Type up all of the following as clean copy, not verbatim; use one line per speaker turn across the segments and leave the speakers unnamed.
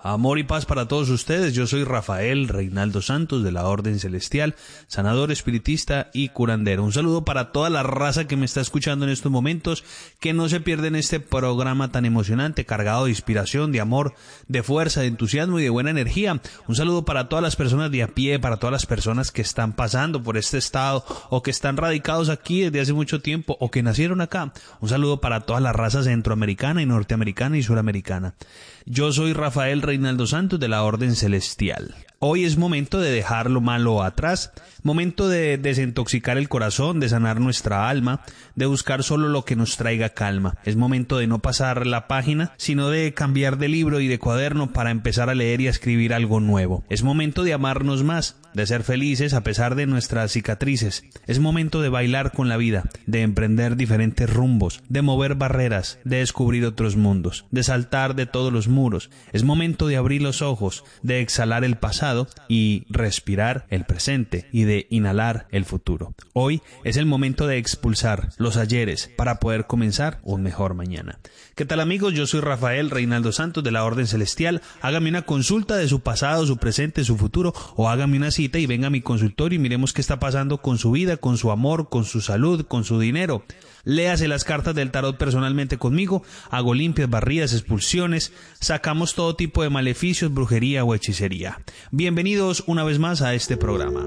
Amor y paz para todos ustedes. Yo soy Rafael Reinaldo Santos de la Orden Celestial, sanador, espiritista y curandero. Un saludo para toda la raza que me está escuchando en estos momentos, que no se pierden este programa tan emocionante, cargado de inspiración, de amor, de fuerza, de entusiasmo y de buena energía. Un saludo para todas las personas de a pie, para todas las personas que están pasando por este estado o que están radicados aquí desde hace mucho tiempo o que nacieron acá. Un saludo para toda la raza centroamericana y norteamericana y suramericana. Yo soy Rafael Reinaldo Santos de la Orden Celestial. Hoy es momento de dejar lo malo atrás, momento de desintoxicar el corazón, de sanar nuestra alma, de buscar solo lo que nos traiga calma. Es momento de no pasar la página, sino de cambiar de libro y de cuaderno para empezar a leer y a escribir algo nuevo. Es momento de amarnos más, de ser felices a pesar de nuestras cicatrices. Es momento de bailar con la vida, de emprender diferentes rumbos, de mover barreras, de descubrir otros mundos, de saltar de todos los muros. Es momento de abrir los ojos, de exhalar el pasado y respirar el presente y de inhalar el futuro. Hoy es el momento de expulsar los ayeres para poder comenzar un mejor mañana. ¿Qué tal, amigos? Yo soy Rafael Reinaldo Santos de la Orden Celestial. Hágame una consulta de su pasado, su presente, su futuro, o hágame una cita y venga a mi consultorio y miremos qué está pasando con su vida, con su amor, con su salud, con su dinero. Léase las cartas del tarot personalmente conmigo, hago limpias, barridas, expulsiones, sacamos todo tipo de maleficios, brujería o hechicería. Bienvenidos una vez más a este programa.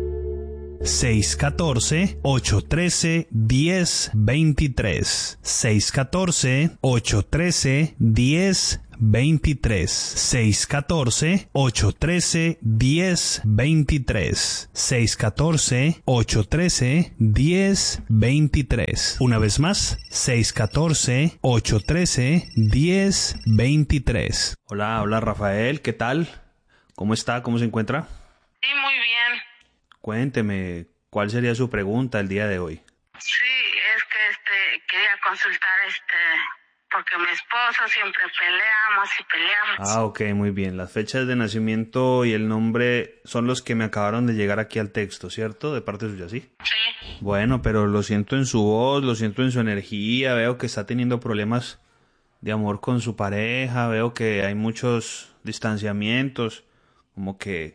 614-813-1023 614-813-1023 614-813-1023 614-813-1023. Una vez más, 614-813-1023. Hola Rafael, ¿qué tal? ¿Cómo está? ¿Cómo se encuentra?
Sí, muy bien.
Cuénteme, ¿cuál sería su pregunta el día de hoy?
Sí, es que quería consultar porque mi esposo siempre peleamos.
Ah, ok, muy bien. Las fechas de nacimiento y el nombre son los que me acabaron de llegar aquí al texto, ¿cierto? De parte suya, ¿sí?
Sí.
Bueno, pero lo siento en su voz, lo siento en su energía, veo que está teniendo problemas de amor con su pareja, veo que hay muchos distanciamientos, como que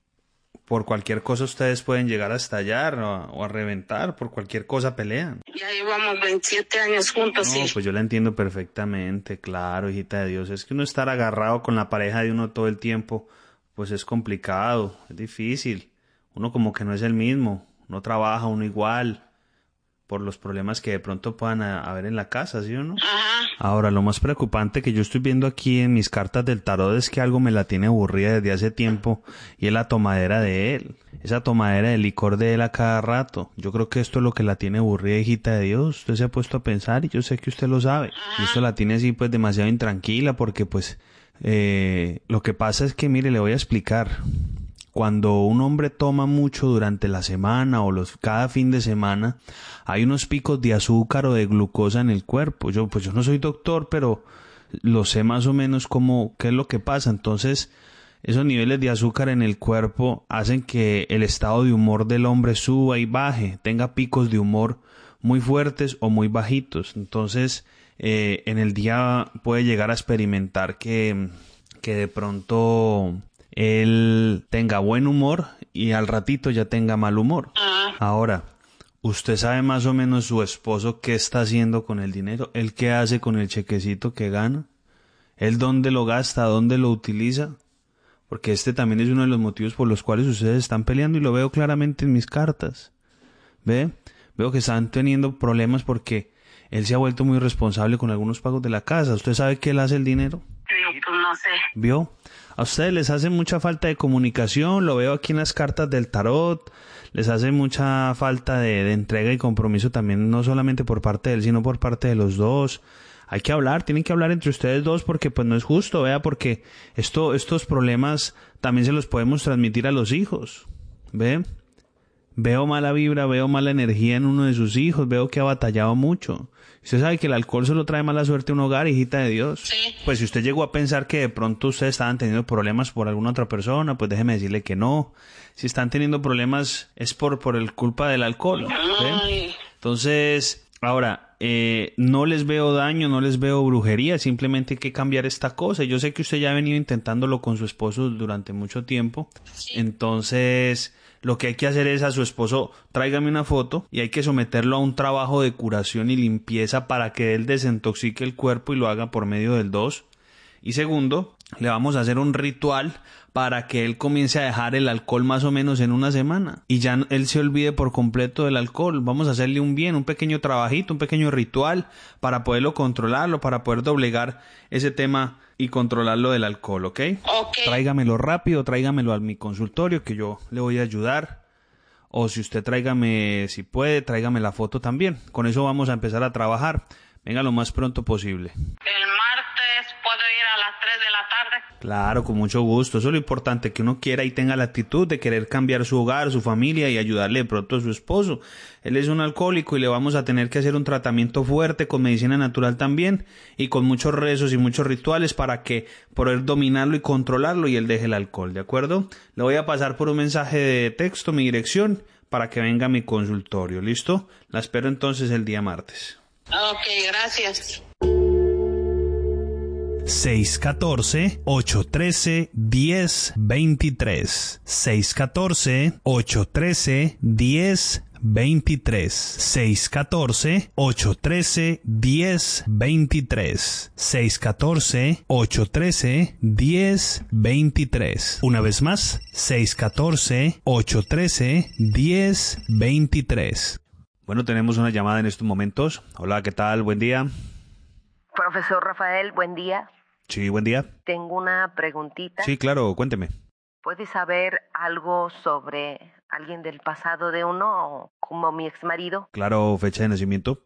por cualquier cosa ustedes pueden llegar a estallar o a reventar, por cualquier cosa pelean.
Ya llevamos 27 años juntos,
No,
sí.
pues yo la entiendo perfectamente, claro, hijita de Dios. Es que uno estar agarrado con la pareja de uno todo el tiempo, pues es complicado, es difícil. Uno como que no es el mismo, no trabaja uno igual, por los problemas que de pronto puedan haber en la casa, ¿sí o no?
Ajá.
Ahora, lo más preocupante que yo estoy viendo aquí en mis cartas del tarot es que algo me la tiene aburrida desde hace tiempo y es la tomadera de él. Esa tomadera de licor de él a cada rato. Yo creo que esto es lo que la tiene aburrida, hijita de Dios. Usted se ha puesto a pensar y yo sé que usted lo sabe. Y esto la tiene así pues demasiado intranquila porque pues lo que pasa es que, mire, le voy a explicar. Cuando un hombre toma mucho durante la semana o cada fin de semana, hay unos picos de azúcar o de glucosa en el cuerpo. Yo no soy doctor, pero lo sé más o menos qué es lo que pasa. Entonces, esos niveles de azúcar en el cuerpo hacen que el estado de humor del hombre suba y baje, tenga picos de humor muy fuertes o muy bajitos. Entonces, en el día puede llegar a experimentar que de pronto él tenga buen humor y al ratito ya tenga mal humor. Ahora, ¿usted sabe más o menos su esposo qué está haciendo con el dinero? ¿Él qué hace con el chequecito que gana? ¿Él dónde lo gasta? ¿Dónde lo utiliza? Porque este también es uno de los motivos por los cuales ustedes están peleando y lo veo claramente en mis cartas. ¿Ve? Veo que están teniendo problemas porque él se ha vuelto muy responsable con algunos pagos de la casa. ¿Usted sabe qué él hace el dinero?
Pues no sé.
¿Vio? A ustedes les hace mucha falta de comunicación, lo veo aquí en las cartas del tarot, les hace mucha falta de entrega y compromiso también, no solamente por parte de él, sino por parte de los dos. Hay que hablar, tienen que hablar entre ustedes dos porque pues no es justo, vea, porque estos problemas también se los podemos transmitir a los hijos, ¿ve? Veo mala vibra, veo mala energía en uno de sus hijos, veo que ha batallado mucho. Usted sabe que el alcohol solo trae mala suerte a un hogar, hijita de Dios.
Sí.
Pues si usted llegó a pensar que de pronto ustedes estaban teniendo problemas por alguna otra persona, pues déjeme decirle que no. Si están teniendo problemas es por el culpa del alcohol, ¿sí?
Ay.
Entonces, ahora, No les veo daño, no les veo brujería, simplemente hay que cambiar esta cosa. Yo sé que usted ya ha venido intentándolo con su esposo durante mucho tiempo, entonces lo que hay que hacer es a su esposo, tráigame una foto y hay que someterlo a un trabajo de curación y limpieza para que él desintoxique el cuerpo y lo haga por medio del 2. Y segundo, le vamos a hacer un ritual para que él comience a dejar el alcohol más o menos en una semana y ya él se olvide por completo del alcohol. Vamos a hacerle un bien, un pequeño trabajito, un pequeño ritual para poderlo controlarlo, para poder doblegar ese tema y controlarlo del alcohol, ¿ok?
Ok.
Tráigamelo rápido, tráigamelo a mi consultorio que yo le voy a ayudar. O si usted tráigame, si puede, tráigame la foto también. Con eso vamos a empezar a trabajar. Venga lo más pronto posible.
El martes puedo ir a las 3 de la tarde.
Claro, con mucho gusto. Eso es lo importante, que uno quiera y tenga la actitud de querer cambiar su hogar, su familia y ayudarle de pronto a su esposo. Él es un alcohólico y le vamos a tener que hacer un tratamiento fuerte con medicina natural también y con muchos rezos y muchos rituales para que poder dominarlo y controlarlo y él deje el alcohol, ¿de acuerdo? Le voy a pasar por un mensaje de texto mi dirección para que venga a mi consultorio, ¿listo? La espero entonces el día martes.
Ok, gracias.
614-813-1023. 614-813-1023. 614-813-1023. 614-813-1023. Una vez más, 614-813-1023. Bueno, tenemos una llamada en estos momentos. Hola, ¿qué tal? Buen día.
Profesor Rafael, buen día.
Sí, buen día.
Tengo una preguntita.
Sí, claro, cuénteme.
¿Puede saber algo sobre alguien del pasado de uno, como mi exmarido?
Claro, fecha de nacimiento.